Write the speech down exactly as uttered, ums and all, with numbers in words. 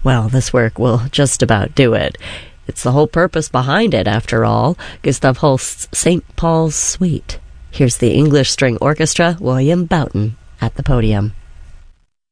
Well, this work will just about do it. It's the whole purpose behind it, after all. Gustav Holst's Saint Paul's Suite. Here's the English String Orchestra, William Boughton, at the podium.